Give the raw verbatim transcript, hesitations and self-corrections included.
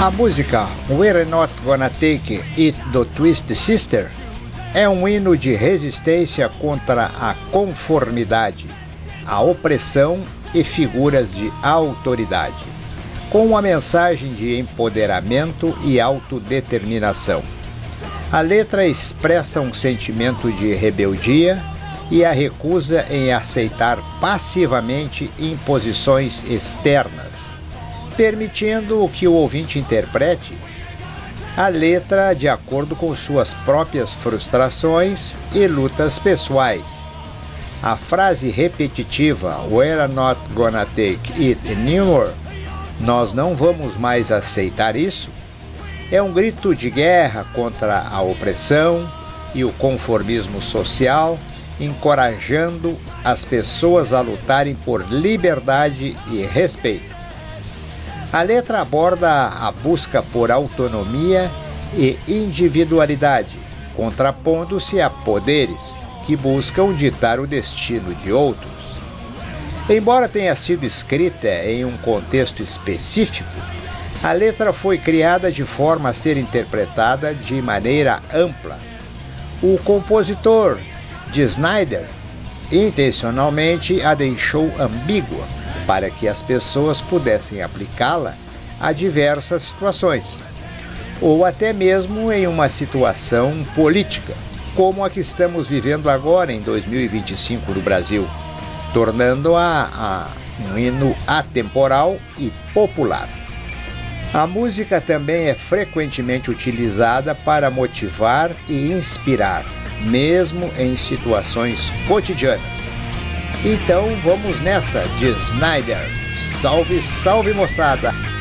A música We're Not Gonna Take It do Twisted Sister é um hino de resistência contra a conformidade, a opressão e figuras de autoridade, com uma mensagem de empoderamento e autodeterminação. A letra expressa um sentimento de rebeldia e a recusa em aceitar passivamente imposições externas, permitindo que o ouvinte interprete a letra de acordo com suas próprias frustrações e lutas pessoais. A frase repetitiva "We're not gonna take it anymore", nós não vamos mais aceitar isso, é um grito de guerra contra a opressão e o conformismo social, encorajando as pessoas a lutarem por liberdade e respeito. A letra aborda a busca por autonomia e individualidade, contrapondo-se a poderes que buscam ditar o destino de outros. Embora tenha sido escrita em um contexto específico, a letra foi criada de forma a ser interpretada de maneira ampla. O compositor, Dee Snider, intencionalmente a deixou ambígua, para que as pessoas pudessem aplicá-la a diversas situações, ou até mesmo em uma situação política, como a que estamos vivendo agora em dois mil e vinte e cinco no Brasil, tornando-a um hino atemporal e popular. A música também é frequentemente utilizada para motivar e inspirar, mesmo em situações cotidianas. Então vamos nessa, Dee Snider. Salve, salve, moçada!